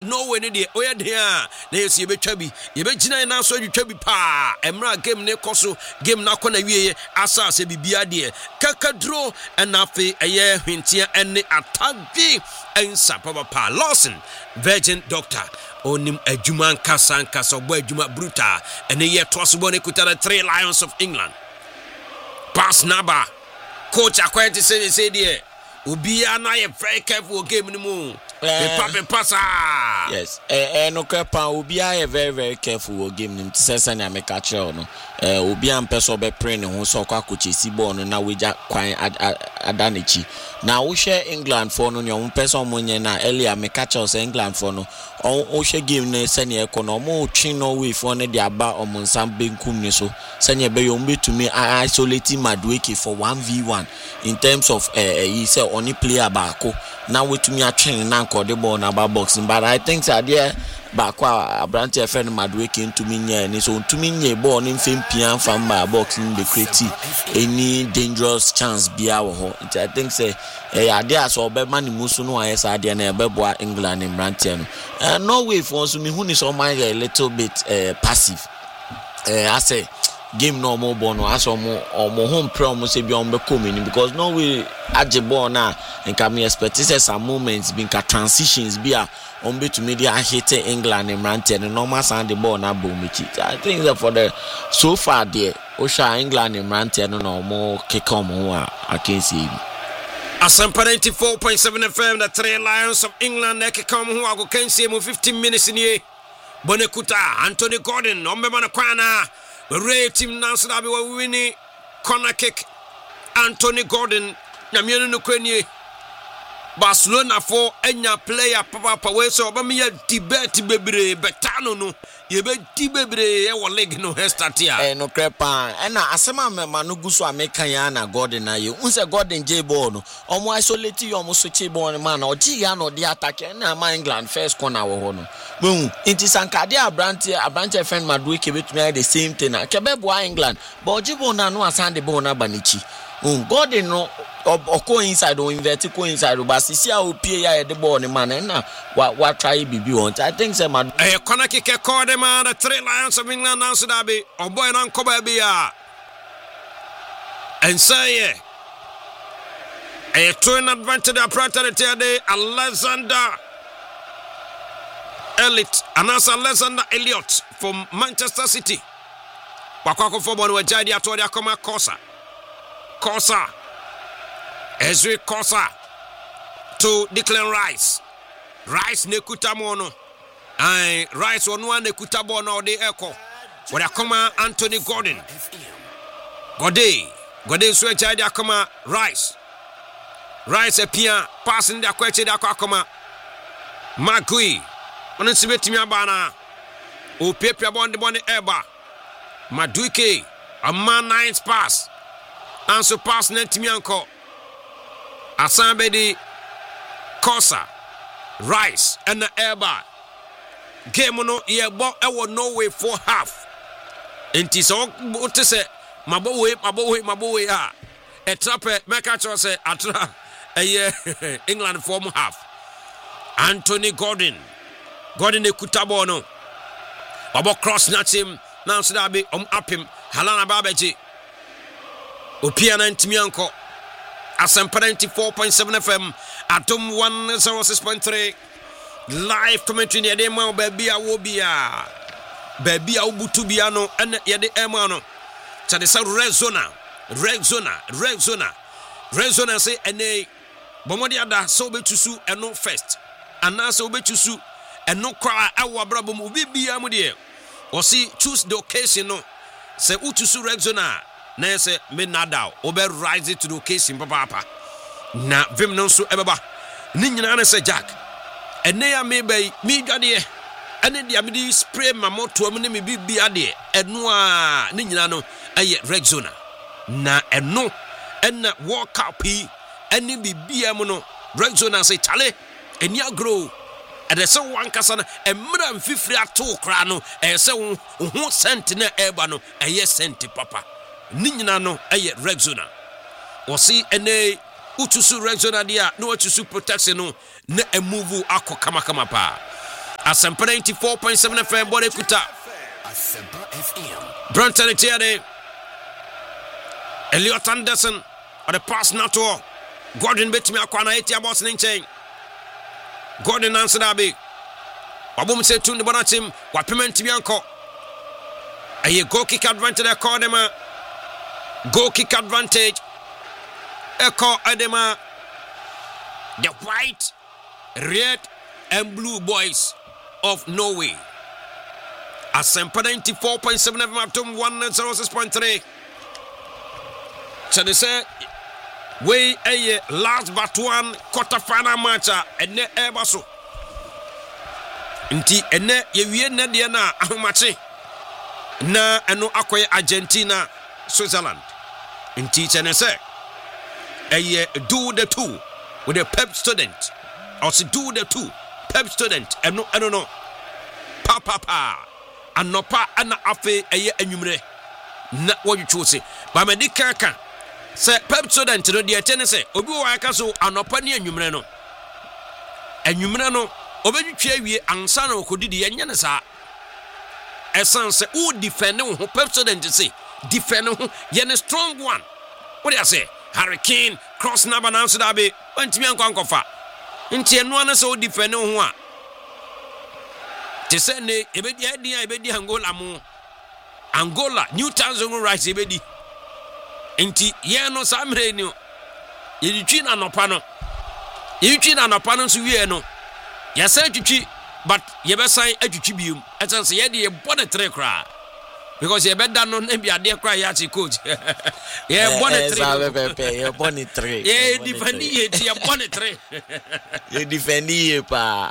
no we ne de oya de a na yesi betwa bi ye begina na so adwetwa bi pa emra game ne koso game na kɔ na wieye asa se bibia de kakadro na afi eye hwentia ene atagbi ensa papa Lawson Virgin Doctor onim adwuma nkasa obo adwuma brutal ene ye toaso ne kuta the 3 Lions of England pass naba coach akwenti say there obia na ye very careful game ni mu the pass yes no kepa obia ye very very careful game ni tse na me ka kire no obia mpeso be pre ne ho so kwa kochesi ball no na weja kwan adanechi na wo share England for no ne o mpeso monye na earlier me ka kire so England for no o share game ne se ne ekọ no mo twi Norway for ne de aba omunsam benkum ni so se ne be yo mbetumi isolate Madueke for 1v1 in terms of he say only player baako na wetumi atwen na nkode ball na ba boxing, but I think that there baako Abrante friend Madueke ntumi nya ni so ntumi nya ball ni mfem pia fam ba boxing be create any dangerous chance bia wo ho. I think say ade aso be mani musu no ayesa ade na ebeboa England in Abrante no Norway for so me hu ni so mind a little bit passive I say game no more bono aso mo home pro mo se bi on be coming because Norway agebo na nka me expect some moments bin ka transitions bia on be to media hit England and Abrante no normal sound the ball na bomichi. I think that for the so far there Osha England and Abrante no more kick on I can see Asampa 94.7 FM the 3 Lions of England they come who I can see 15 minutes in here Bonekuta Anthony Gordon ombe mana kwana Ray team now so that we were winning corner kick Anthony Gordon nyamienu no kwenye Barcelona for enya player papa we so ba me debate bebre betano no ye be dibebre e wo leg no start ya no crepa na asema me no guso amekan ya na Gordon na ye unse Gordon J ball no omo isolate yo omo switch ball man o ji ya no dey attack na ma England first corner wo ho no mehu inti sankade Abrante friend Madueke betumi the same thing na kebebo England but ji ball na no asande ball na banichi Gordon no oko inside or invert ko inside but sisi a opie ya the ball ni man na wa try bibi want I think say man corner kick call them the 3 Lions of England now so that be oboy na nkoba be ya and say twin advantage apprentice de Alexander Elliott from Manchester City wakwako for ball we jadi atodi akoma Kosa Ezri Kosa to Declan Rice nekuta mono Rice one nekuta bono de echo where akoma Anthony Gordon Gode so jadi akoma Rice apia passing the akwache de akoma Magui ono sibetimi abana o pepia bonde eba Madueke a man 9th pass and so pass netimi anko Asambedi Kosa Rice and the Eba game no ye bo ewo Norway for half enti so to say mabowe ha e trape meka cho say atra England form half Anthony Gordon e kutabo no obo cross na him now so that be up him Halana Babeji opia na ntimi anko Asampa 94.7 FM Atom 106.3 live commentary ne de ma baby a wo bia baby a ubutu bia no ene ye de ema no cha de sa red zona say ene bomodi ada so betusu eno first ana so betusu eno kwa awo abrabo mu bibia mu de o see choose the occasion no say utusu red zona na say me nada obe rise to the occasion papa na vim no so ebeba ni nyina na say Jack ene ya me bay mi dwade ene dia me di spray ma moto am ne me bibia de eno a ni nyina no aye Rexona na eno ena World Cup ene bibia mu no Rexona say chale eni agro ade se wankasa na emra mfifiri ato kra no se ho sent na eba no aye sent papa ni nyina no aye Rexona osi ene utusu Rexona dia no utusu protection no na emuvu akọ kama pa Asempa 94.7 FM body kuta Asempa FM. Brunton Tiade Elliot Anderson or the pass nato Gordon betimi akwana etia boss nchen Gordon answer that big Wabum say tune the bonatim wapement bianco a goal kick advantage Academa goal kick advantage Echo Adema the white red and blue boys of Norway Asempa 94.7 FM up to 106.3 so they say we a last but one quarter final match and ne ebaso nti ene yewie ne de na ahomache na eno akoye Argentina Switzerland nti chene say do the two with a pep student or do the two pep student eno no pa anopa ana afe anwumre na wo twose ba medika kan say pep student no de tene say obi wo aka so anopa ne anwumre no obedwetwe awie ansa na okodidi yenye ne sa essence o defend ho pep student say defend ho ye ne strong one what do you say hurricane cross number na so da be wantimi ankonkofa nti eno ana so defend ho a te say ne ebedi Angola New Tanzania rights ebedi nti ye no samre ni yeditwi na nopa no so wie no yasa twitwi but yebesan atwitwi biom essence ye de ye bone tre kra because ye beda no na bia de kra ya chi coach ye bone tre ye bone tre ye defend ye ti ye bone tre ye defend ye pa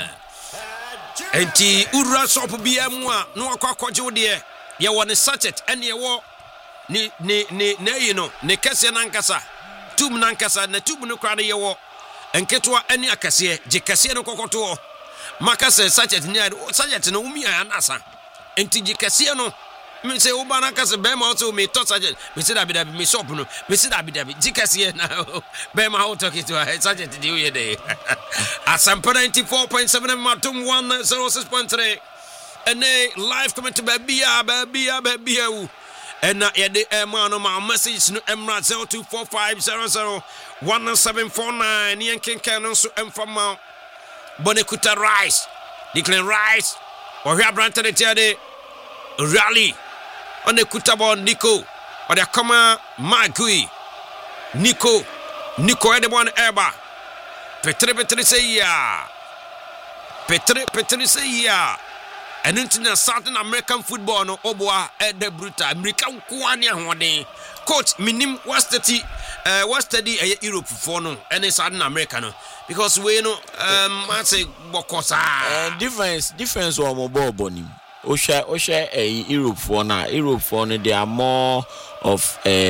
enti ura shop bia mu a no akwakoje wo de ye won sachet ene ye wo ni you know ne kase nankasa tube nankasa na tube no kra ye wo enketwa ene akase je kase no kokoto makase sachet ni sachet no umi anasa enti je kase no me say ubana kase be ma also me to sachet me say da me shop no me say da je kase na be ma how talk it to sachet di we dey Asempa 94.7 matum 106.3 and live comment to baby and na yede man my message no emra 0245001749 yen kenkan no so emfama bonekuta rice declare rice or here branted it yade rally on the kutabon Nico or the kama magui Nico ede one eba Petre say ya Petre say ya and into Southern American football no oboa de bruta American kwani ahoden coach minim was study Europe for no and Southern America no because we know I say bokosa difference o mo ball bonim o share Europe for na they are more of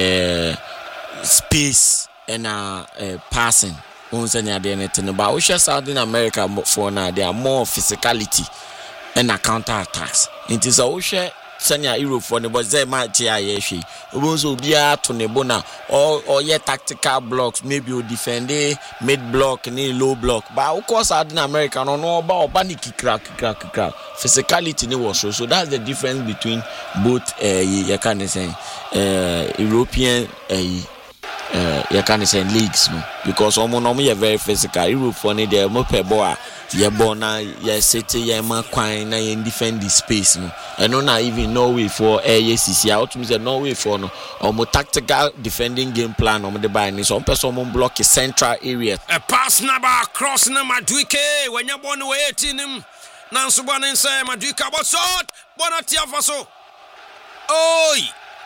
space and passing once any other anything but we share Southern America for now they are more physicality and counter attacks it is a share senior Europe for the but they might yeshi also be to nebona or yeah tactical blocks maybe you defend mid block ni low block but of course Southern America no about panic crack physicality ni was so that's the difference between both you can say European you can say leagues no because omo you very physical Europe for ni there mo pe boa ye bona ye city ye ma kwan na ye defend the space no and no na even Norway for ACC out to say Norway for no omo tactical defending game plan omo the buy ni so person omo block the central area a pass number cross na Maduike when you born we 18 him na so born inside Maduike but shot bona tiafa so oi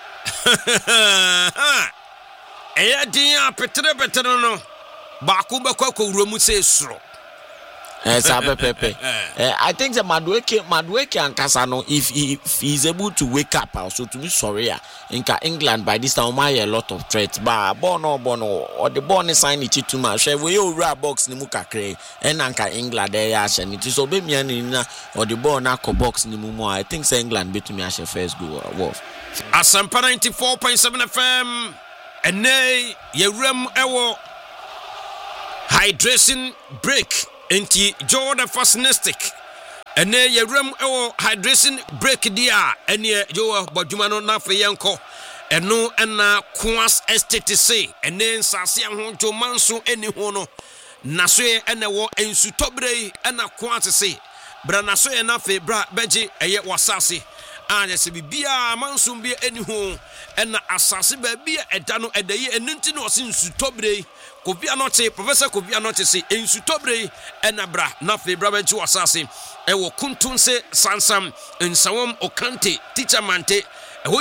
eya dia petre no ba ku be kwa wuramu se suro I think the Madueke and Casano, if he's able to wake up also to be sorry, in England by this time a lot of threats. But Bono or the Bonnie sign it too much. We all rap box Nimuka Cray and Anka England there and it is obey me or the Bonako box Nimumo. I think England beat me as a first goal. Asempa 94.7 FM and nay ye rem ewo hydration break. Enti Jordan Fascistic ene yewram ewo hydration break dia ene yo bodwuma no na fe yenko eno na Kwas Estate say ene nsase ho dwomanso eni ho no naso ye ene wo ensutobre ena Kwas say bra naso ye na fe bra beji eye wasase anya se bibia manso bia eni ho ena asase ba bia eda no edaye enunti no se ensutobre Kofi Anote Professor Kofi Anote say ensutobre ena bra na fe bra beji wasase ewo kuntunse sansam nsawom okante teacher mante eho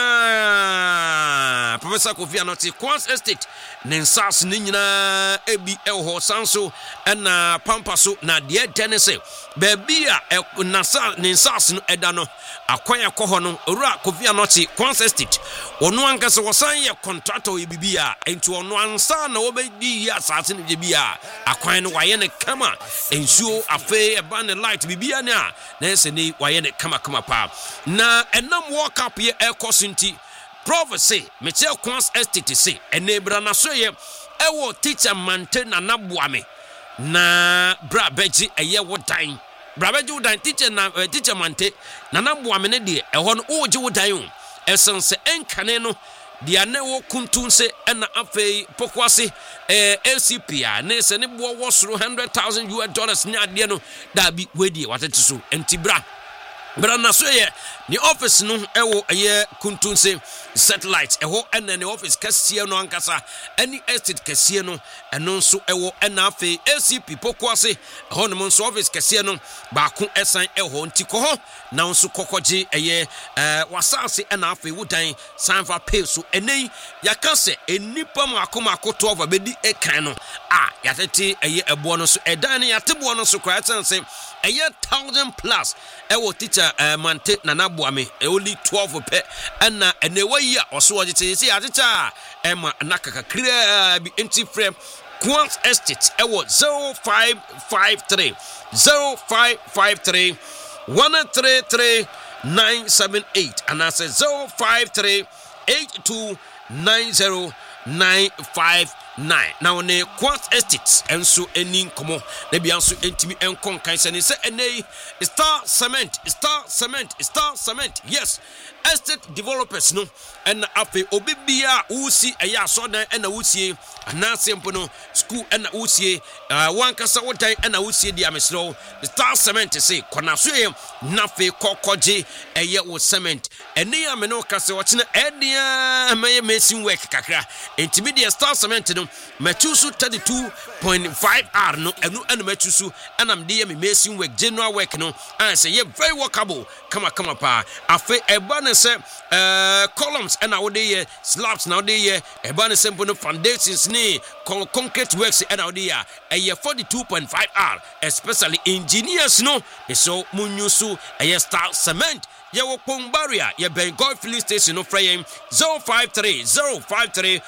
nyina Professor Kofi Anote Kwas Estate nensas ni nyina ebi eho sanso ena pampaso na de denese bebia nasa nensas no eda no akwan akoho no owura Kofi Anote Kwas Estate ono ankase wosan ye contractor ye bibia enti ono ansa na obedi ya asase ne bibia akwan no waye ne kama ensuo afe eba ne light bibia na ese ni waye ne kama pa na enam world cup ye ekosinti prophecy meche Kwas Estate say enebra na so ye ewo teacher mante na naboame na bra beji eye wodan bra beji wodan teacher mante na naboame ne de eho no oje wodan o esense enkane no dia ne wo kuntunse ena afei pokwase LCP a ne se ne bo wo soro $100,000 ne ade no da bi wedi watete so entibra na so ye ni office no ewo eye kuntunse satellite eho ena ne office kasie no ankasa any estate kasie no eno nso ewo ena afi LCP pokwase eho no nso office kasie no ba ko esan eho ntiko ho na nso kokoje eye wasase ena afi wudan sanfa pay so enei yakase enipa makoma to over bedi ekan no yatete eye ebo no so edan yatebo no so kwa sense eye 1,000 plus ewo teacher mante na naboame only 12 pe na enewa yi oso ogite se atecha ema nakaka kra bi enti frame Kwas Estate ewo 0553 133 and I say 053 8290 now ne Kwas Estate enso eni nkomo na bia nso entimi enkon kan se ne se enei Star Cement yes estate developers no and afi obibia usi eya sodan na usie anase mpo no school na usie wankasa wodan na usie dia mesro Star Cement say konaso ye nafe kokoje eye wo cement eni ya me no kase wo kine edia maye mason work kakra entimi dia Star Cement no machusu 32.5R no enu machusu anam dia me mason work general work no and say ye very workable kama pa afi eba ne se columns and now they slabs now they ebane simple no foundations ni concrete works and now they a 42.5R especially engineers no so munyusu Star Cement ye wo pon barrier ye ben golf filling station no frame 053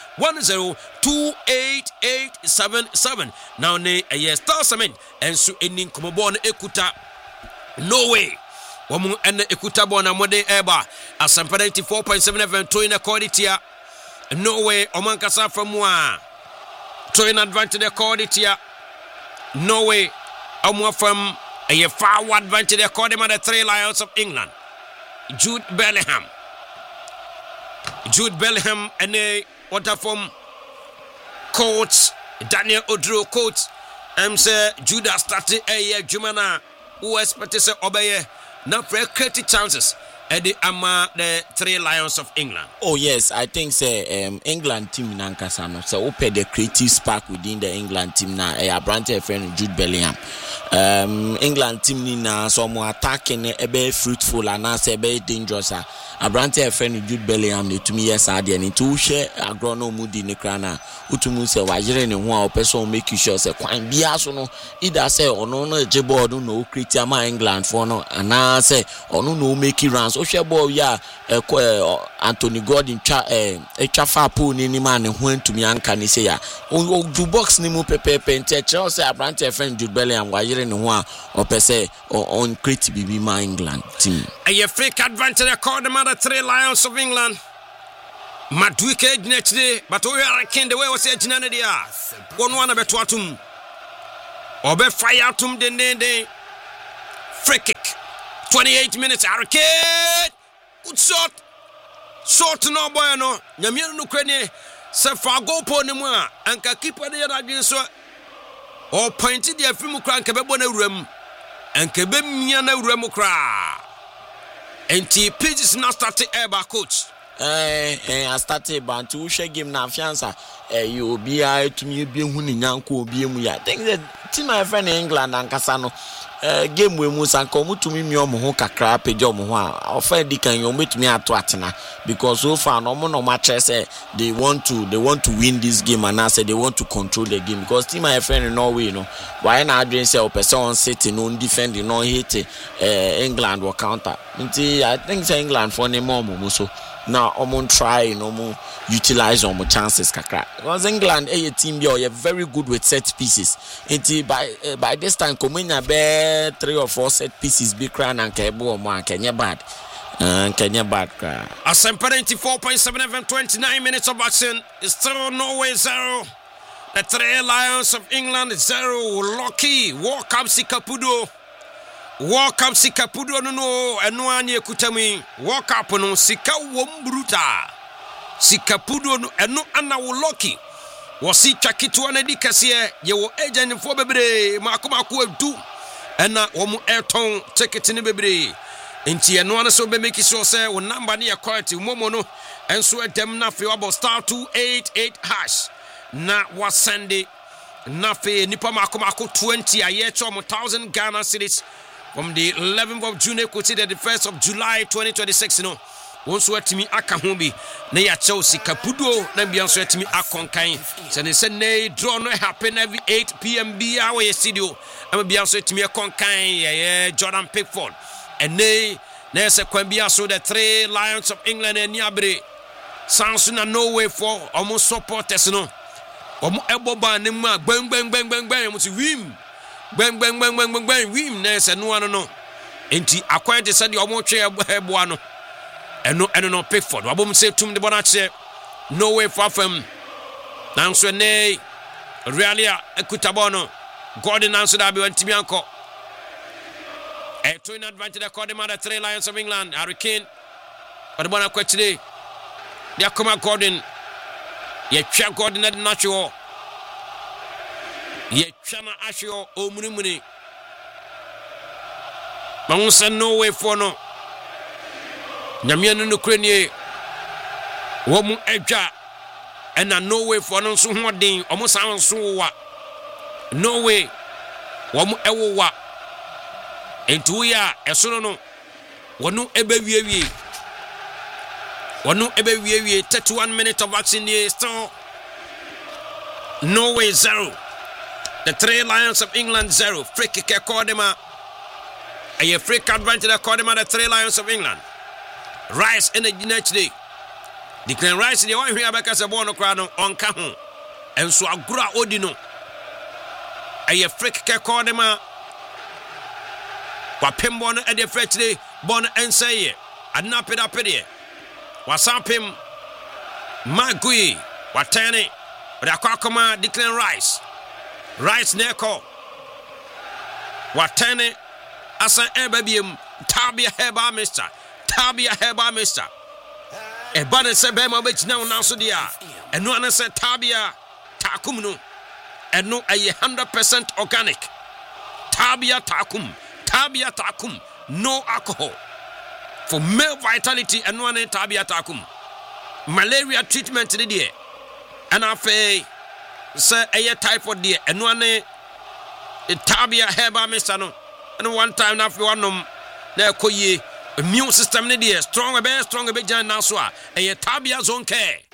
102877 now ne Star Cement enso enin komobo no ekuta no way Womu ene ekuta bona mode eba Asampa 94.7 FM toina quality no way omankasa famwa toina advantage quality no way omwa from a forward advantage according to the 3 Lions of England Jude Bellingham ene water from coach Daniel Odro coach say Judah started a Jumana who expected to obey now for creative chances at the the 3 Lions of England. Oh yes, I think England team nankasano so open the creative spark within the England team na Abrante friend Jude Bellingham. England team ni na so mo attacking be fruitful and na say be dangerous. Abrante friend Jude Bellingham ne tumi yes ade ni to share agrono mudi ne krana utumu se wajere ne ho a person make sure say kwan bia so no either say ono no jeboard no create ama England for no and say ono no make runs o share ball ya Anthony Gordon twa fa pool ni man ne ho ntumi anka ne say ya o du box ni mu pepepe nte say Abrante friend Jude Bellingham wajere ne ho a opese on create bibi ma England team a fake advantage according to the 3 Lions of England. Maduike gnechde but we are king the way we say ginane dia one beto atum obe fire atum de free kick 28 minutes. Hurricane. Good shot. Shot no boy no. Nyamiano no krene. Se fa go po ne mu a anka keeper ne yada dwen so. O pointed the afimu kra anka bebo na wuram. Anka be mia na wuram kra. Enti pages now started by coach. I started but to share game na fianza. You be to me be hu ni nyanko obi emu ya. Think that team my friend in England and Kasano game we mu san ko mu to me omo ho kakra page omo ho a ofa di kan yo metumi ato atena because so far no mo no match say they want to win this game and I say they want to control the game because team my friend in Norway no why na adwen say o person on city no defend no hit England will counter. I think say England for ne mo so now I'm try no more utilize on chances kakra because England a team be are very good with set pieces until by this time Komenya be 3 or 4 set pieces be crown and kebo mo Kenya bad kra Asempa 94.7 FM 29 minutes of action. It's still Norway 0. The 3 Lions of England 0. Lucky World Cup Sikapudo no eno anye kutami World Cup no sika wombruta Sikapudo no eno ana wo Lucky wasi twakitu anadi kase ye wo agent fo bebre makomako adu ena wo mu airton ticket ne bebre enti eno ana so be make sure say wo number ne quality momo no enso edem na fe about star 288 hash na wasende na fe nipa makomako 20 aye cho 1000 Ghana cedis from the 11th of June to the 1st of July 2026 no once watimi aka ho bi na ya Chelsea Kapudo na bia so watimi akonkan se ne draw no happen every 8 p.m. bia we studio am bia so watimi akonkan Jordan Pickford and na se kwan bia so the 3 Lions of England and Niabre sounds na Norway for almost supporters no omo eboba ne mu bang mo si wim bang wim na se no ano no enti akwai de se de omo twe eboa no eno no Pickford wabom se tum de bona che Norway for fam nanso ne realia ekutabono Gordon nanso da be wantimi anko to in advantage the Cordema the 3 Lions of England Hurricane but bona kwetire dia koma Gordon ye twa Gordon na natural ye twa na ahyo omunimuni mangusa Norway for no nyamianu no krenie wo mu edwa ena Norway for no so hoden omo san so wa Norway wo mu ewo wa entu ya esoro no wonu ebewie 31 minutes of action here still Norway 0 the 3 Lions of England 0 free kick Cordema a free kick advantage Cordema the 3 Lions of England Rice in the next day Declan Rice the one here back as a bono crowd on Cajon and so Agura Odino a free kick Cordema Wapimbono at the first day Bon and say and nap it up here Wasapim Magui Watani Rakakoma Declan Rice Neko Watani Asa Ebabium Tabia Heba Mister E Banner Sebema which now so dia and no one said Tabia Takumno and no 100% organic Tabia Takum no alcohol for male vitality and one Tabia Takum malaria treatment the day and afa say a typhoid day and one Tabia Heba Mister no and one time na fi one na koye immune system ne dey strong be jan na so a Tabia zone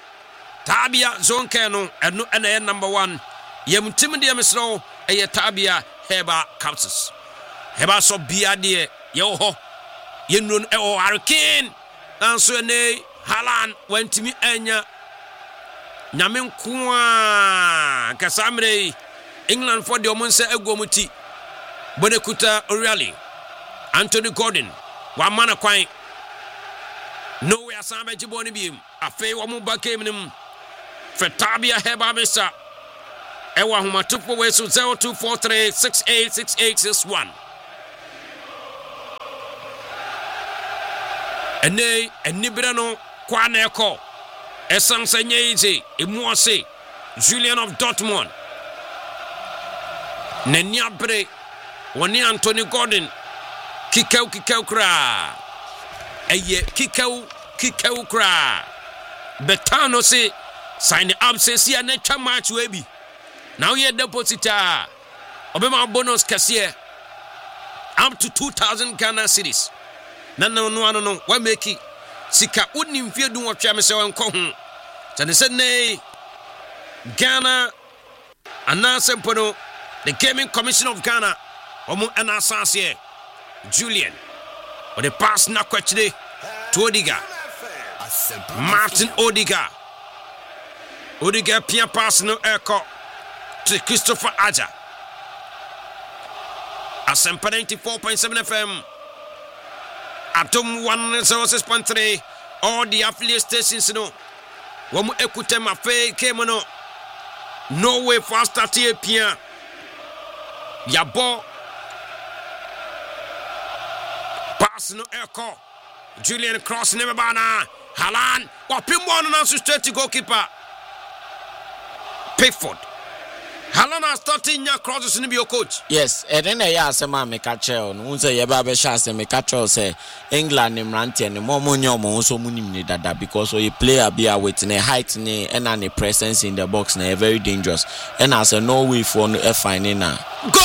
care no and number 1 yem tim dey mesro Tabia Heba capsules Heba so bia de ye ho ye nun Hurricane nanso ne Haaland wantimi anya nyame nkoa kasamre England for the omonse egomuti bonekuta O'Reilly Anthony Gordon wa mana kwan no we asambe jiboni biem afi wo mu bakem nim Tabia Heba Mister ewa homa tupo we so 0243686861 ene enibere no kwa na eko esan sanye ize emuose Julian of Dortmund nani abre woni Anthony Gordon kikau kra eye kikau kra Betano say sign up says here na twa match we bi now ye depositor obema bonus kase up to 2,000 Ghana cedis no wa make sika woni mfie du wotwa me se wonko ho tane se ne Ghana anasempono the Gaming Commission of Ghana omo anasase Julian or the pass na kwachide to Odiga Martin Odiga pia pass no echo to Christopher Aja Asempa 94.7 FM Atom 106.3 all the affiliate stations no womu ekutema fe kemono no way faster tie pia yabo pass no echo Julian cross never bana Haaland wapimbo no straight to goalkeeper Pickford Haaland has starting nya crosses in your coach. Yes, and then I asked my Mikacho, no say Yaba Shas and Mikacho say England and Ranti and Momonyo so munim dada because a player be with a height and a presence in the box na very dangerous. And as a no way for a finding now. Go!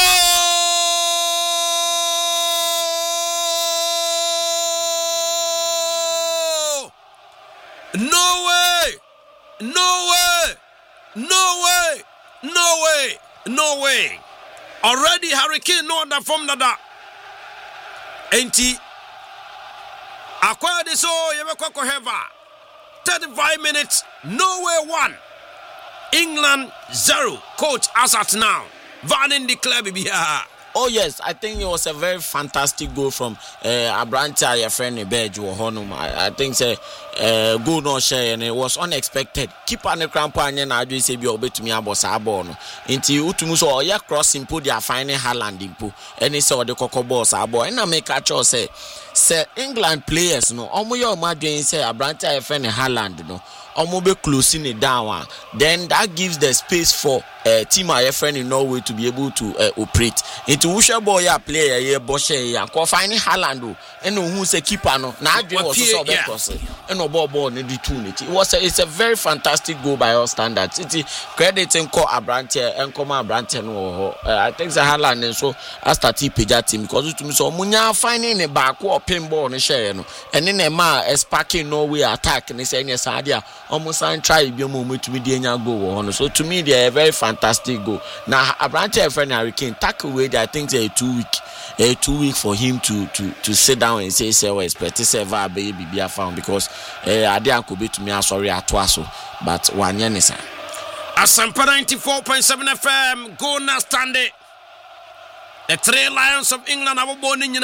No way! No way! No way! No way! No way! Already Hurricane no under from that. Enti acquired this all Yemeko Heva. 35 minutes, Norway 1. England 0. Coach as at now. Van in the club here. Oh yes, I think it was a very fantastic goal from Abranta, your friend Bejo Honum. I think say goal no share and it was unexpected. Keep on the crampan and I do say be obey to me about Sabon. Until Utumuso or ya crossing put their final Haaland impo and it's all the cocoa boss abo and I make a choice say England players no omo your imagine say Abranta your friend Haaland no omo be closing it down. Then that gives the space for team my friend in Norway to be able to operate. Into Usha boy a player here Boshe ya ko finding Haaland and who say keeper no na adwe was so be cross and no ball no di two it was it's a very fantastic goal by all standards. It credit and call Abrante and come Abrante no I think the Haaland and so as that page team because to me so munya finding a back or pinball no share no and then a ma sparking Norway attack and say yes idea almost and try be moment to be the goal so to me they are very fantastic goal. Now Abrante friend Hurricane tackle away I think they 2 week for him to sit down and say we expect to say baby be found because I didn't could be to me sorry at so but one yenisa Asampa 94.7 FM go na stand it. The 3 Lions of England are born in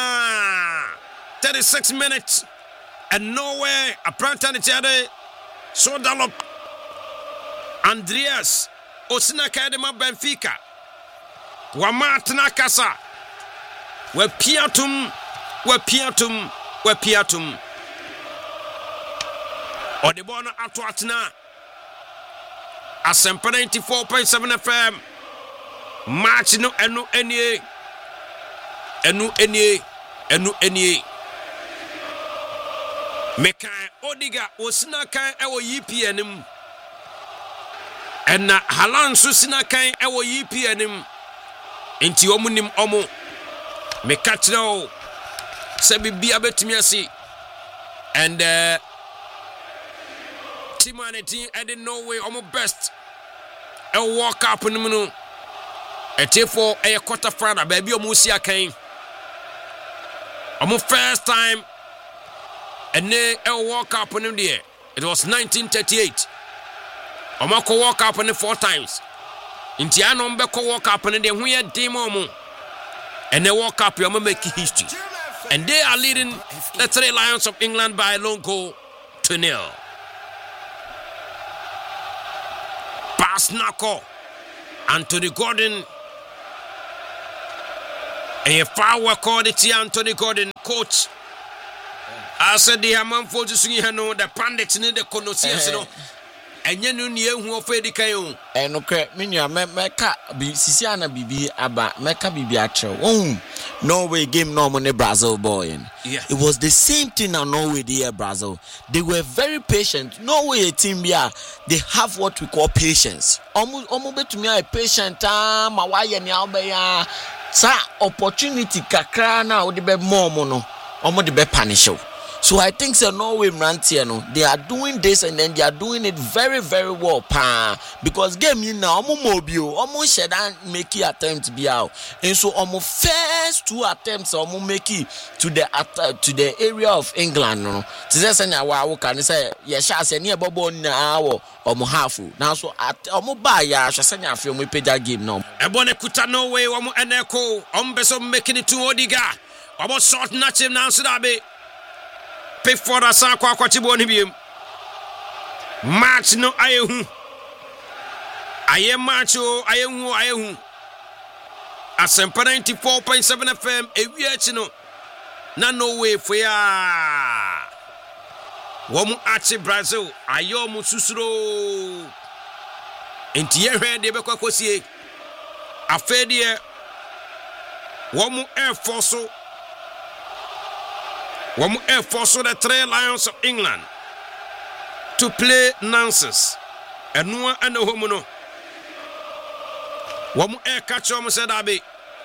36 minutes and nowhere a prantanichade so Dalop Andreas Osina Kadema Benfica Wamatna Kasa we piatum Odebono Atwatna Asempa 94.7 FM match no enu enie Meka Odiga Osina kan ewo yipianim Enna Haaland so sina kan ewo yipianim enti omunim omo meka kire se bibia betumi ase and team anity and in Norway omo best e walk up no no etefo e quarter final baby omo si akan omo first time and e walk up no there it was 1938 omo ko walk up no 4 times inti anombe ko walk up no there hu ye dim omo and they walk up you make history and they are leading the 3 Lions of England by a long goal to 0. Pass Nako Anthony Gordon a foul called it Anthony Gordon coach I said the amanfo to swing no the pandits need the connoisseurs no. Enye no ne ehu ofedi kan o. Enokre menua meka bi sisiana bibi aba meka bibi akyerɛ. Norway game no money Brazil boy. Yeah. It was the same thing now Norway the Brazil. They were very patient. Norway a team here, they have what we call patience. Omo betumi a patient ma wa ye ni albeya. Sa opportunity kakra na wo de be more no. Omo de be punish you. So I think Norway Mrantiano, they are doing this and then they are doing it very, very well. Because game you now, mobile, almost said and make it attempt be out. And so almost first 2 attempts almost make it to the area of England. No, this is now can say yes, I say near Bobo now or Mohafu. Now so at almost buy ya Shasanya film we pay that game now. Ebone kuta Norway, and echo, Ombeso making it to Odiga. About short natchem now so that be. Pay for the Sakwa Quachiboni beam. Match no ayehu. Aye macho, ayehu. Asempa 94.7 FM, ewiachino. Na no way for ya. Womu ache Brazil, ayo mu susuro. Enti yehe de bekwa kosie. Afedie. Womu Air Force. Womu Air Force the 3 Lions of England to play nonsense. Enua and the homono. Womu Air catch almost said Abbey.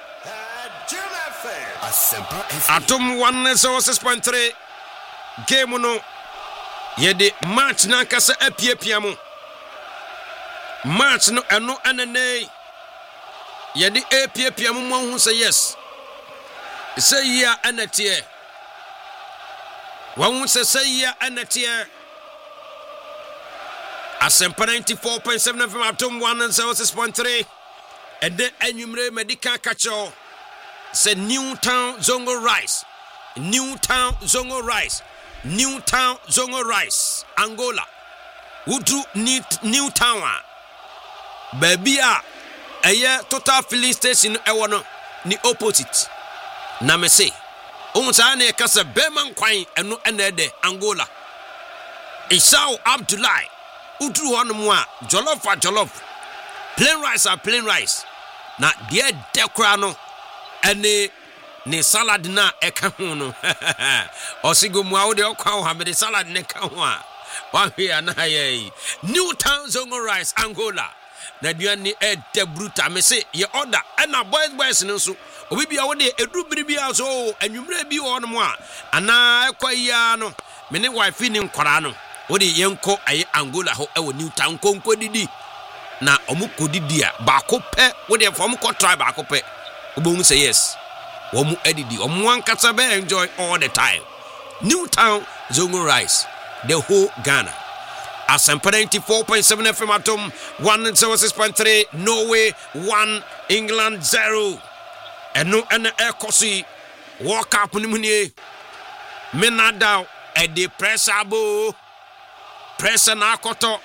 Atom 106.3 game no. Yede match nankasa epiapiamo. Match no eno anene. Yede epiapiamo mo hu say yes. Say ya anatie. One say ya anatie. Asempa 94.7 from Atom 106.3. And then Enumere Medical Catcho said Newtown Zongo Rice. Newtown Zongo Rice. Newtown Zongo Rice. Angola. Udru Newtown. Baby a year total filling station ewono ni opposite. Na me say. Onsa na kasa Berman kwan eno enede Angola. Isao Abdullah. Udru hono a jollof. Plain rice are plain rice. Na dear dekra no ene ne salad na eka ho no. Osigo mu awde okwa ho be salad ne ka ho a. Wa hwe na ye. Newtown Zongo Rice Angola. Na duane de bruta me se ye order na boys no so. Obi bia wo de edu biribia so anwumre bi wo no mo a. Ana ekwa ya no. Me ne wife ni nkwara no. Wo de yenko aye Angola ho e wo Newtown konko didi. Na omu kodidi a baako pe wo de fo mu ko try baako pe obo say yes omu edidi omu ankasa be enjoy all the time. Newtown Zongo Rice the whole Ghana. Asempa 94.7 FM Atom 106.3 Norway 1 England 0 eno ene ekosi walk up ni munie menada e de pressure na akoto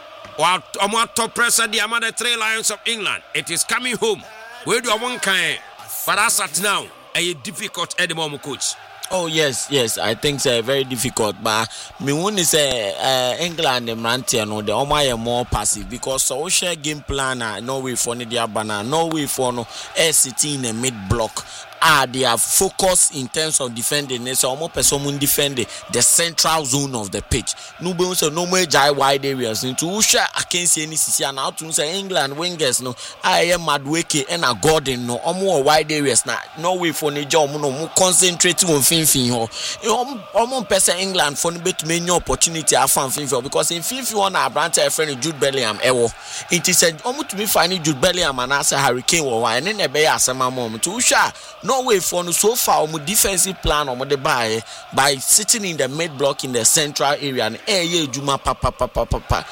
or top pressure the among the 3 Lions of England. It is coming home. Where do I want kind? But as at now, a difficult at the moment, coach. Oh yes, I think it's very difficult. But me want to say England and Mantiano, the Omaya more passive because so share game plan. Norway for the Abana, Norway for no SCT in the mid block. They are focused in terms of defending. So almost person defending the central zone of the pitch. No more jai wide areas. Into Usha, I can't see any CC now to say England wingers no. I am Madweke and a Gordon no. More wide areas now. Norway for the job no more concentrating on Finfin ho. Almost person England for the bit many opportunity I found Finfin because in Finfin one our branch a friend Jude Bellingham It is almost to me finding Jude Bellingham and as a Hurricane or and then a bay as a moment to Usha. Norway for no so far on defensive plan on the by sitting in the mid block in the central area and Juma papa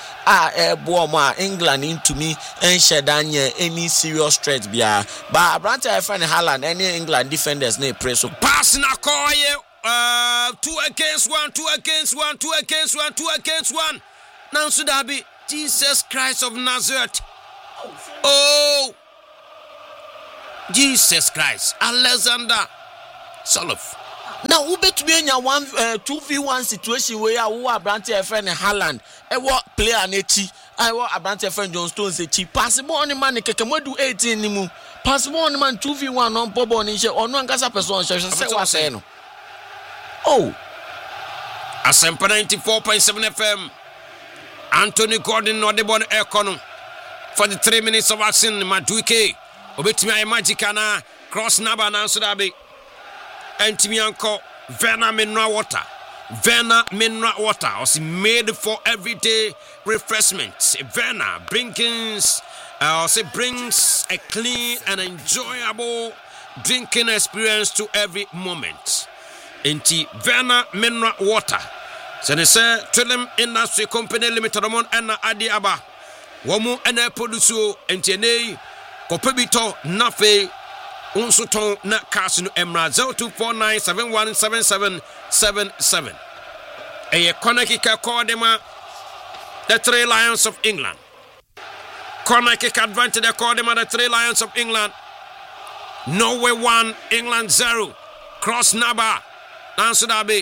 England into me and Shadanya any serious threat bia but Branta friend Haaland any England defenders ne press so pass na call 2 against 1 now should that be Jesus Christ of Nazareth. Oh Jesus Christ, Alexander Soloff. Now who bet to be in your 2v1 situation where who are Branty friend Haaland what player Nechi I want a Branty friend John Stones cheap possible on the money can do 18 nimu possible on the man 2v1 on Bobo Nisha or no Gasa person say what say no. Oh Asempa 94.7 FM. Anthony Gordon or the bon Econo for the 3 minutes of action. Maduike Obetimi Magicana cross Naba Nansudabi and Timianko Vena Mineral Water. Vena Mineral Water was made for everyday refreshment. Vena brings a clean and enjoyable drinking experience to every moment. Inti Vena Mineral Water. So they say Trillium Industry Company Limited among Anna Adi Aba. Womu ene produce entiene kopebito nafe unsuton na kasino emra 0249717777. Eye konekika kodema the Three Lions of England. Konekika advantage the kodema the Three Lions of England. Norway 1, England 0. Cross Naba. Nansudabi.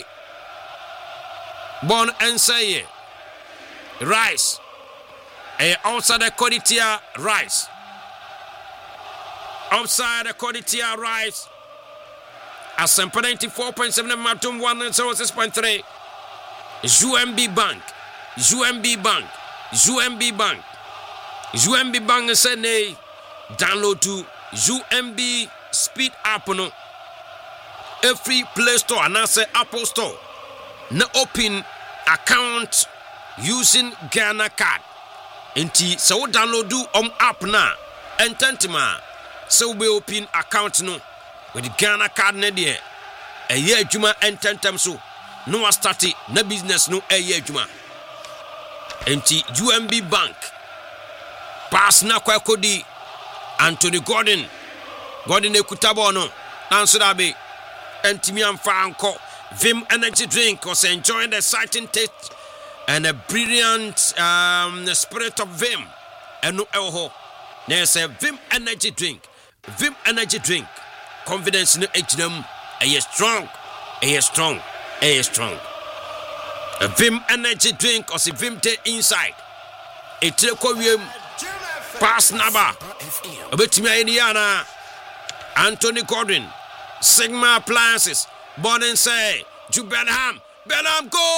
Bon and say Rice. Outside the Koditia Rice. Outside the Koditia Rice. Asempa 94.7 Matum 106.3. UMB Bank. UMB Bank. UMB Bank. UMB Bank said nay. Download to UMB Speed App no. A free Play Store and I say Apple Store. Na open account using Ghana card. Inti so download do app na ententima so we open account no with the Ghana card na there. A year juma ententem so no start na business no a year juma. Inti UMB Bank pass na kwa kodi Anthony Gordon ekutabo no nanso da be entimi amfa anko Vim Energy Drink was enjoying the exciting taste and a brilliant spirit of Vim. And no elho. There's a Vim Energy Drink. Vim Energy Drink. Confidence in the HM. A strong. A strong. A strong. A Vim Energy Drink or a Vim Te inside. A Telecovium Pass Naba. A bit me Indiana. Anthony Gordon. Sigma Appliances. Born and say, Jude Bellingham go!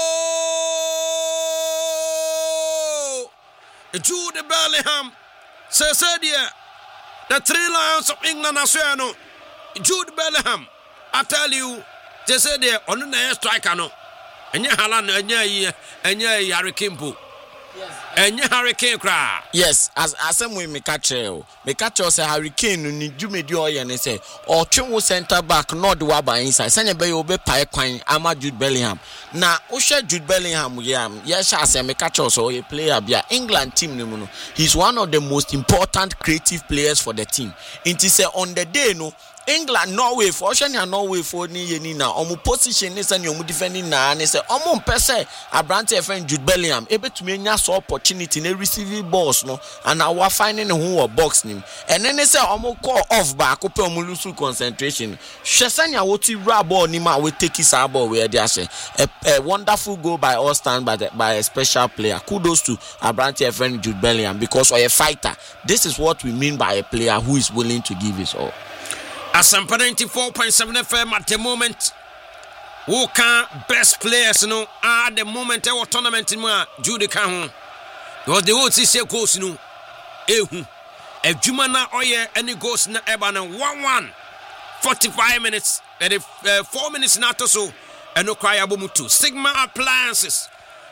Jude Bellingham says, the Three Lions of England are saying, Jude Bellingham, I tell you, they say they're on the striker, no, and you Haaland, and you Harry Kane. And you Hurricane cry. Yes, as some way me catch say Hurricane ni jume di oye ne say or twin center back not the waba inside. Sanya be obe pae kwan ama Jude Bellingham. Na o share Jude Bellingham yes say me catch so a player bia England team no no. He's one of the most important creative players for the team. Inti say on the day no England Norway for Oceania Norway for ni yeni na omu position ni say omu defending na ni say omu mpese Abrante friend Jude Bellingham ebetumi nya so opportunity na receive balls no and our finding who box nim and then they say omu call off back ope omu lose concentration Shesanya woti ra ball ni ma we take his ball where they say a wonderful goal by all stand by a special player. Kudos to Abrante friend Jude Bellingham because we a fighter. This is what we mean by a player who is willing to give his all. Asempa 94.7 FM at the moment. Who can best players no at the moment our tournament in Jude can because the whole say goals no ehu ejuma oye any goals na eba na 1-1 45 minutes and 4 minutes na to so eno cry abomutu Sigma Appliances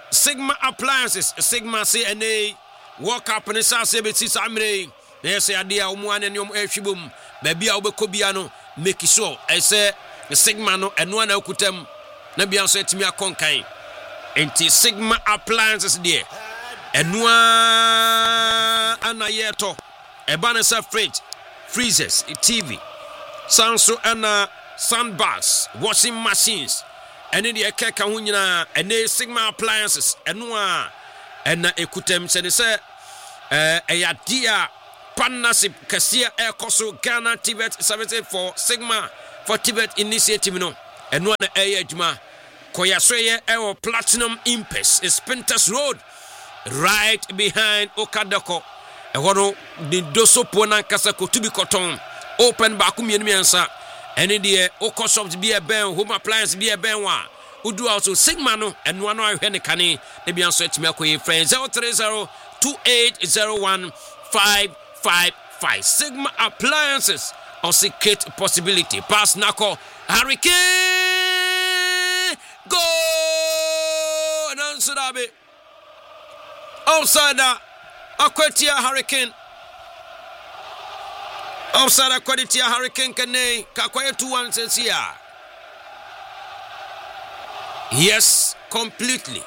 Sigma say ene walk up and say beti samre they say adia omu ane nyom ehwibom baby a obekobia no make sure I say the Sigma no eno na okutam na bia so etimi akonkan enti Sigma Appliances there eno ana yeto eba na sa fridge freezers TV sanso ana sandbags washing machines ene de ekeka ho nyina ene Sigma Appliances eno a ena ekutam se ne se eyadia partnership Kasia Air Koso Ghana Tibet Services for Sigma for Tibet initiative no ɛno na ɛyɛ adwuma kɔyɛsɔyɛ ɛwɔ Platinum Impes Spintex Road right behind Okadako ɛhɔ no de dosopo na nkasa kotubi kɔtɔn open baako mmiɛnsa ɛne deɛ okɔ shops bi ɛbɛn home appliance bi ɛbɛn wa udu also Sigma no ɛno ano ahwɛ ne kane ne bia nso atimi akɔyɛ friend 030280155 Sigma Appliances or secret possibility pass nako Hurricane go nanso dabe outside akwatia Hurricane outside akwatia Hurricane kane kakwaye 2-1 sensia. Yes, completely.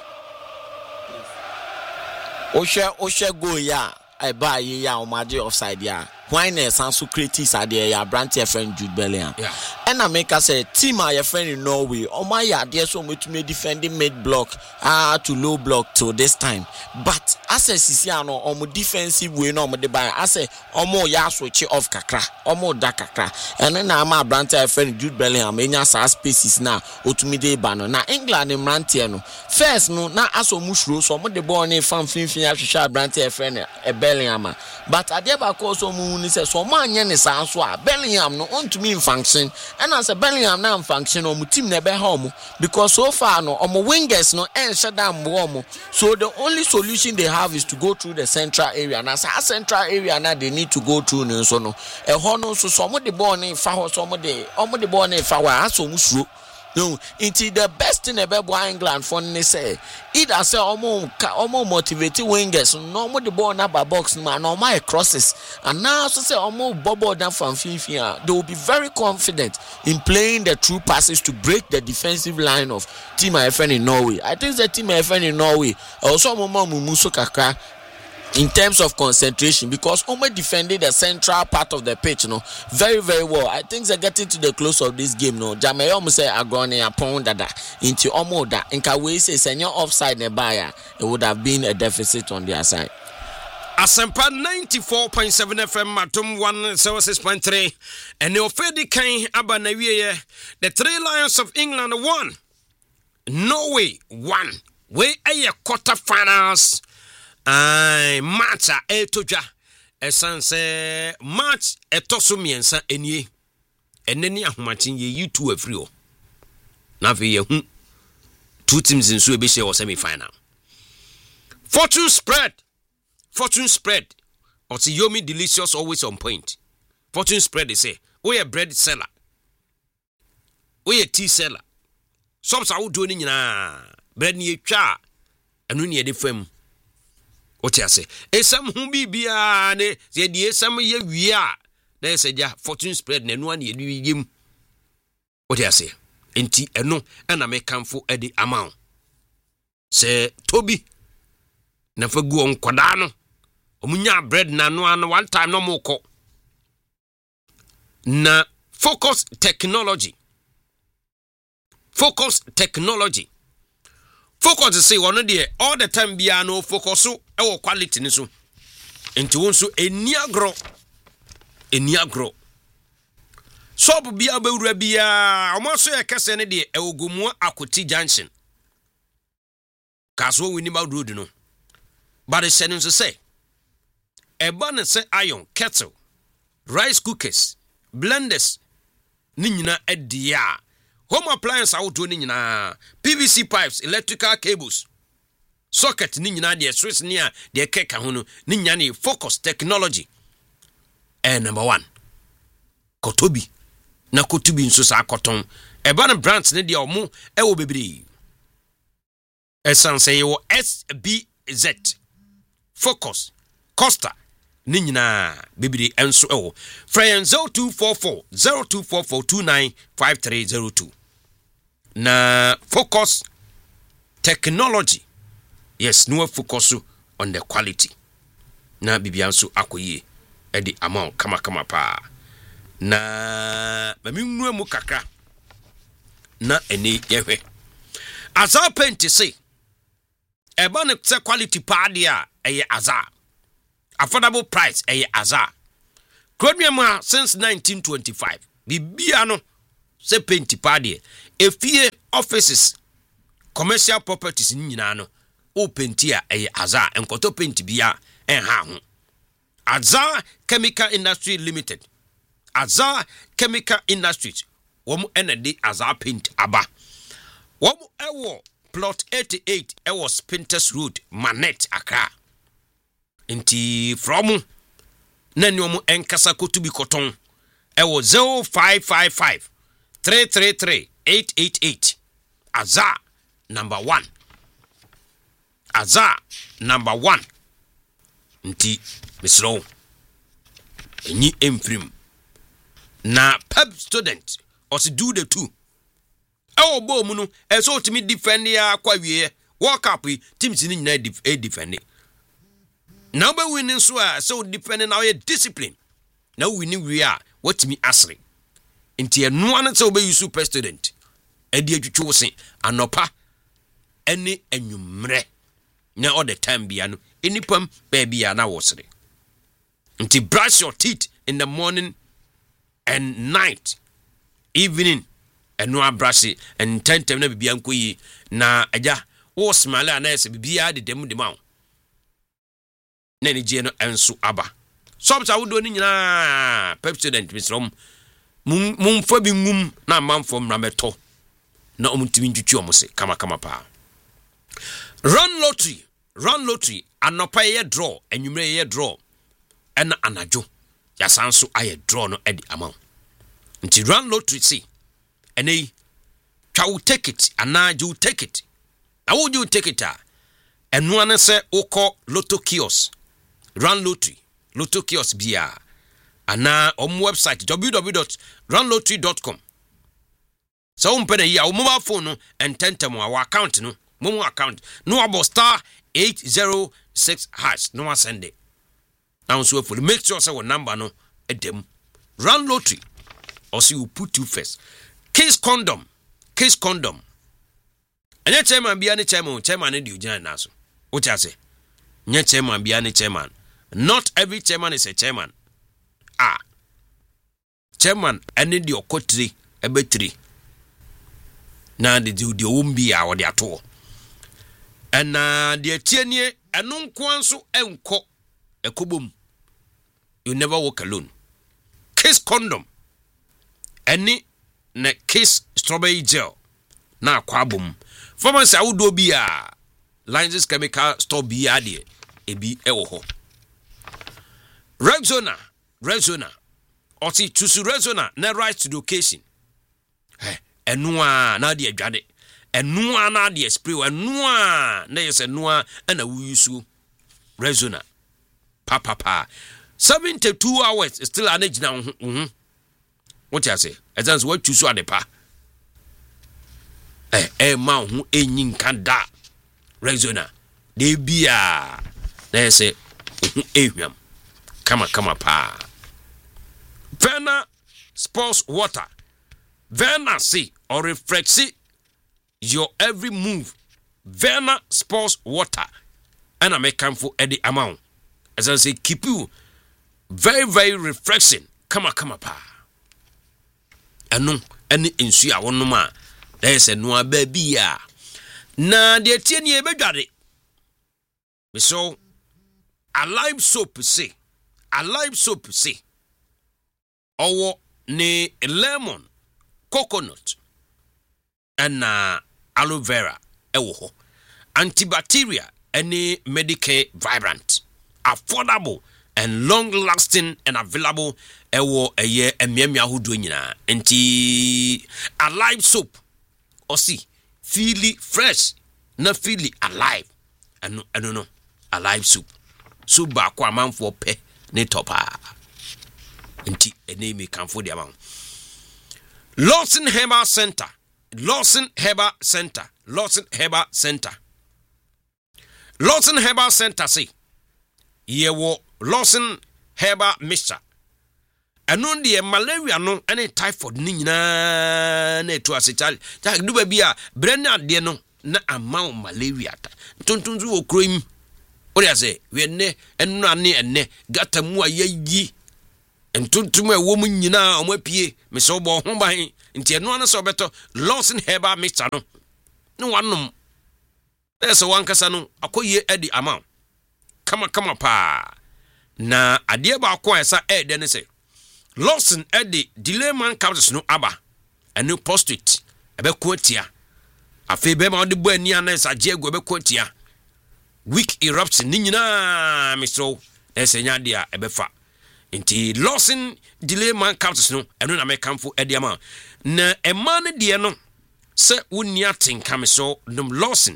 Oshe go ya I buy ya o maji offside ya. Why na sanso critics ade ya brand your friend Jude Bellingham. Yeah. And I make us say team your friend in Norway. O my ya there so much me defending mid block to low block till this time. But as a Sisiano omo defensive way no mo de buy as a omo ya switch off kakra. Omo da kakra. And then na my brand your friend Jude Bellingham enya sa spaces na otumi de ba no. Na England in Mantie no. First no na aso mushro so mo de ball ni fan finfin ahwehwe brand your friend Bellingham. But adeba ko so mu ni say so man nye ne san so a Bellingham no ontumi function and as a Bellingham na function o mu team na be ha omo because so far no omo wingers no shut down omo so the only solution they have is to go through the central area and as a central area na they need to go through no so no e ho no so mo de ball ni fa ho so mo de ball ni fa wa aso mu suro. No, into the best in the Bebo England for ne say either say almost motivated wingers no more the ball number box man no my crosses and now so say almost bobo down from Finfia they will be very confident in playing the true passes to break the defensive line of Team IFN in Norway. I think the Team IFN in Norway also Muso Kakra in terms of concentration because Omo defended the central part of the pitch very very well. I think they're getting to the close of this game Jamie almost say Agroni upon dada into Omo da inka we say senior offside nebaya it would have been a deficit on their side. Asempa 94.7 FM Matum 106.3 and the Ofedi Kain aba na wiye the Three Lions of England won Norway won we a quarter finals match etoja esanse match etoso miensa enie eneni ahomatin ye yitu afri o na fe ye hu two teams in so ebehye o semi final fortune spread or see Yomi Delicious always on point. Fortune spread they say we a bread seller we a tea seller some sa wo do ni nyina bread ni etwa anu ni e de fam. What you say? Esam hu bibia ne ze die esam ye wi a na eseja fortune spread na enu an ye yim. What you say? Enti eno na me kanfo e di amount. Se Toby na fa gu on koda no. Omunya bread na no an one time no moko. Na Focus Technology. Focus to say one day all the time bia no focus so e quality ni so enti won so eniagro so bia bewura bia omoso e kese ne de e ogomu Akoti Junction kaso we ni ba road no but the sentence say e ba ne say iron kettle rice cookers blenders ni nyina edia home appliance auto ni nyina PVC pipes electrical cables socket ni nyina de switch ni a de keka ho no ni nyina ne Focus Technology number 1 Kotobi na Kotobi nso sa akoton e ba ne brands ne de omo e wo bebiri esanse yo SBZ Focus Costa ni nyina bebiri enso e wo Friend 0244 na Focus Technology yes no focus on the quality na bibianso akoye e di amount kama pa na maminu mu kakra na eni yehwe Azar Paint say e ba ne quality pa dia eye Azar affordable price eye Azar Krodmiama since 1925 bibia no se paint pa dia efie offices commercial properties nyina no open tia Azar enkoto paint bia enha ho. Azar Chemical Industry Limited. Azar Chemical Industries. Womu enedi Azar paint aba. Womu ewo plot 88 ewo Spinters Road, Manet, Accra. Inti from nani womu enkasa kotubi koton ewo 0555 333 888. Azar number 1. Azar number 1. Nti misro enyi emfrim na pep student os do the two ewo bo mu no eso timi defend ya kwa wie world cup teams ni nyina defend na be winning so a so defend na your discipline na winning we a watimi asre nti eno an so be use pep student edi atwitwo se anopa ene anwumre na all the time bia no enipam baby ya na wosre. Nti brush your teeth in the morning and night, evening, and no brush it and 10 na bibia nkoyi na aja wo smile na ese bibia de dem de mawo na ni je no enso aba so I would do ni nyina pep student misrom mum fa bi ngum na manfo na meto na omutimi ntwitwi omose kama pa. Run lottery anopa ye draw enwumre ye draw ena anajo yasanso aye draw no edi amount nti run lottery see ene twa wo take it anajo wo take it na wo you take it enu ane se ukọ lotto kiosk run lotto kiosk bia ana website www.runlottery.com so umpene ya o mobile phone no ententem wa account no momo account no abo star 806 hash no send it now so for make sure say number no edem run lottery or see you put you first case condom anya chairman bia ne chairman ne di ugina na so what you say nya chairman bia ne chairman not every chairman is a chairman chairman ene di okotri ebetri na di ombi a wo de ato and the tienie enun kwanso enko ekobom you never walk alone kiss condom any na kiss strawberry gel na kwabom pharmacy awudo bia Lines Chemical Store bia de ebi ewo ho Rexona oti tusu Rexona na right to the occasion enua na de adwade enua na de spray enua na yes enua na wusu Rexona pa 72 hours still anagina what you say exams what tusu adepa ma hu enyin kanda Rexona de bia na yes ehwam kama pa Verna Sports Water Verna see or reflexi your every move Verna Sports Water and I make come for any amount as I say keep you very very refreshing kama pa anu any insu a wono ma there is no baby ya na de tie ne e bedware so alive soap say owo ne lemon coconut and aloe vera ewo ho antibacterial any medical vibrant affordable and long lasting and available ewo eye emiamia hudu nyina enti alive soap osi feely fresh na feely alive no alive soap so ba kwa amanfo pe ne topa enti enemi kanfo de amount Lawson Herbal Center say yewo Lawson Herbal mixture anu de malaria no ane typhoid ni nyina na etu asechal ja duba bia brenda de no na amount malaria ta tontonzu okroim ori ase we ne enu ane enne gata mu ayi Ntuntum a wo mu nyina o mapie me so bo ho ban nti eno ana so beto Lawson Herbal Mixture no wanom ese wankasa no akoye edi ama kama pa na ade ba akwa esa ede ne se Lawson edi delay man capsules no aba enu prostate ebeko atia afi be ma de bo ani ana esa je egu ebeko atia weak eruption ni nyina me so ese nya dia ebefa nti Lawson delay man capsules no enu na me kamfo edi ama na emane de no se wonni atenka me so num Lawson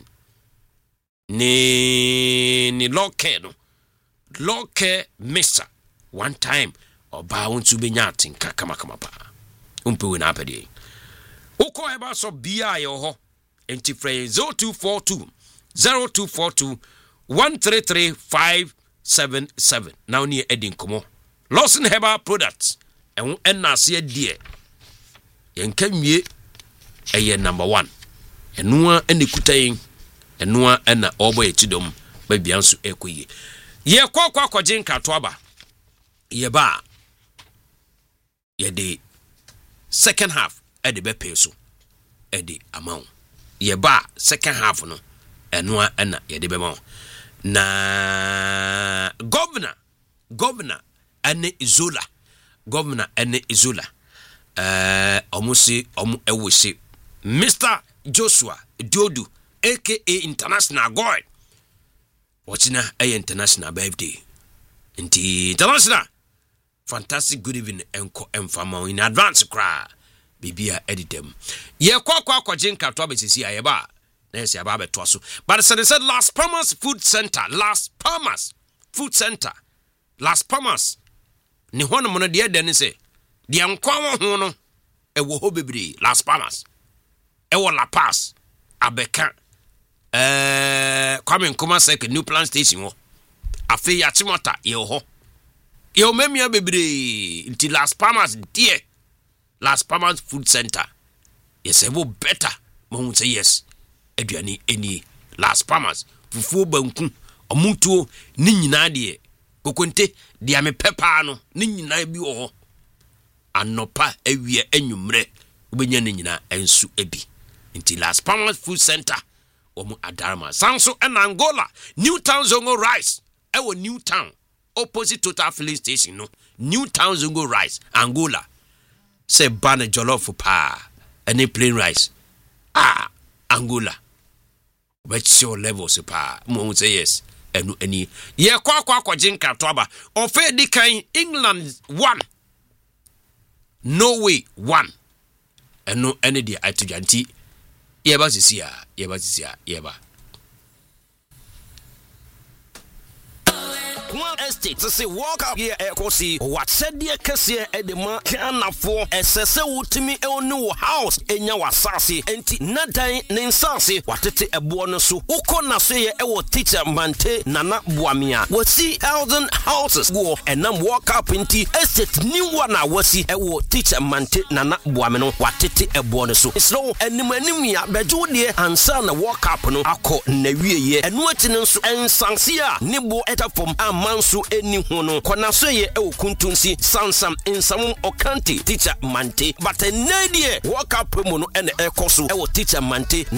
ni loke no loke mixture one time oba wontu benya atenka kama pa umpe we na apede uko eba so bia ye ho enti frey 0242 133577 now ni edin komo Lawson Herbal products en enase adie yenka mie eye number 1 enua enekutain enua ena obo etidom ba bianso ekoye ye kwakwa kwaje nkato aba ye ba ye de second half e de be pay so e de amount ye ba second half no enua ena ye de be ma na governor ene Izola governor ene Izola omusi omu ewose Mr. Joshua Diodu aka International God watchina international birthday inti international fantastic good evening enko enfama in advance kra bibia editem ye kwa jinka to abesisi ayeba na ese aba beto so but said Las Palmas Food Center Las Palmas ni hono mo no de den se de ankwa ho no ewo ho bebre Las Palmas ewo La Paz abeka Kwame Nkrumah Circle New Plant Station wo afi ya Chimota ye ho ye memia bebre nti Las Palmas die Las Palmas Food Center yes ebo better mo say yes aduane eni Las Palmas fufu banku omutuo ni nyina de kokonte dia me pepa no ni nyina bi wo ho anopa awie anwumre obenya ni nyina ensu ebi nti Las Palmas Food Center omu adarma sanso en Angola New Town Zongo Rice ewo New Town opposite Total Filling Station no New Town Zongo Rice Angola se bana jollof pa any plain rice Angola but your levels pa mo say yes enu any ye kwa jinka to aba ofe di kan England 1 Norway 1 enu any dia atujanti yeba sisia One estate to say walk up here ekosi what said the kese edema kana for esese wutimi enu house enya wasase enti nadan ne nsase watete ebo no so uko na so ye ewo teacher mante nana boamia wasi 1000 houses go enam walk up enti estate new one wasi ewo teacher mante nana boame no watete ebo no so so enim ya beju de ansa na walk up no akọ na wieye enu ati no so ensanse a nibo etafom manso eni hono kona so ye e okuntunsi sansam ensam okanti teacher mante but enadie walk up mu no ene ekoso e wo teacher mante